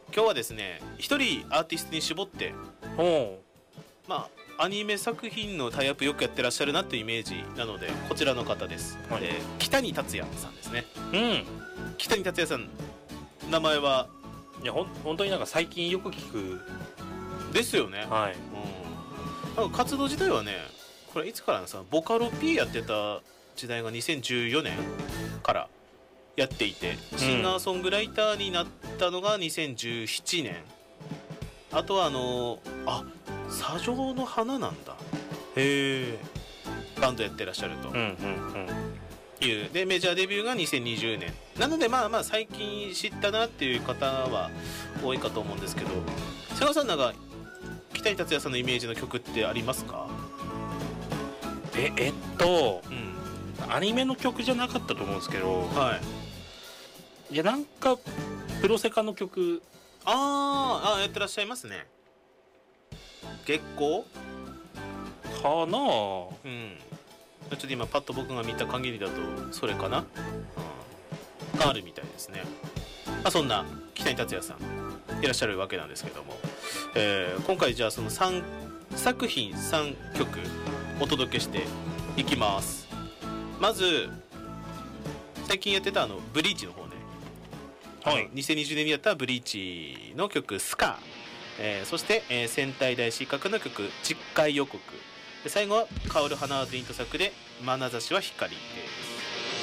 今日はですね一人アーティストに絞ってアニメ作品のタイアップよくやってらっしゃるなっていうイメージなのでこちらの方です、北谷達也さんですね。北谷達也さん、名前はいや本当になんか最近よく聞くですよね。活動自体はね、これいつからさ、ボカロ P やってた時代が2014年からやっていて、シンガーソングライターになったのが2017年。あとは砂上の花なんだ、バンドやってらっしゃるというで、メジャーデビューが2020年なので、最近知ったなっていう方は多いかと思うんですけど、瀬川さんなんか北谷達也さんのイメージの曲ってありますか？ アニメの曲じゃなかったと思うんですけど、いやなんかプロセカの曲やってらっしゃいますね。月光かな。 ちょっと今パッと僕が見た限りだとそれかな、があるみたいですね。そんな北谷達也さんいらっしゃるわけなんですけども、今回じゃあその3作品3曲お届けしていきます。まず最近やってたブリーチの方ね、2020年にやったブリーチの曲スカー、そして、戦隊大失格の曲実会予告で、最後は薫花輪ズイント作で眼差しは光です。